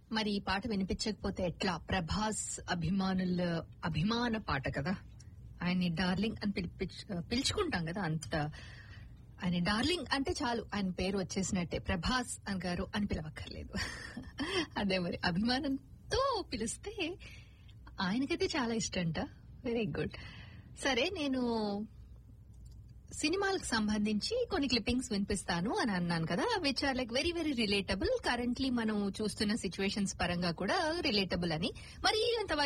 మరి ఈ పాట వినిపించకపోతే ఎట్లా? ప్రభాస్ అభిమాన పాట కదా. ఆయన్ని డార్లింగ్ అని పిలుచుకుంటాం కదా. అంత ఆయన డార్లింగ్ అంటే చాలు, ఆయన పేరు వచ్చేసినట్టే. ప్రభాస్ అని గారు అని పిలవక్కర్లేదు. అదే మరి అభిమానంతో పిలిస్తే ఆయనకైతే చాలా ఇష్టంట. Very good. సరే, నేను సినిమాలకు సంబంధించి కొన్ని క్లిప్పింగ్స్ వినిపిస్తాను అని అన్నాను కదా, which are like very very relatable. Currently మనం చూస్తున్న సిచ్యువేషన్స్ పరంగా కూడా రిలేటబుల్ అని. మరి అంత